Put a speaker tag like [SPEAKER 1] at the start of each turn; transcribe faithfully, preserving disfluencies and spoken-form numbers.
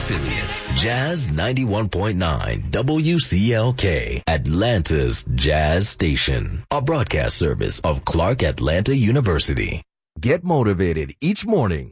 [SPEAKER 1] affiliate, Jazz ninety-one point nine W C L K, Atlanta's Jazz Station, a broadcast service of Clark Atlanta University. Get motivated each morning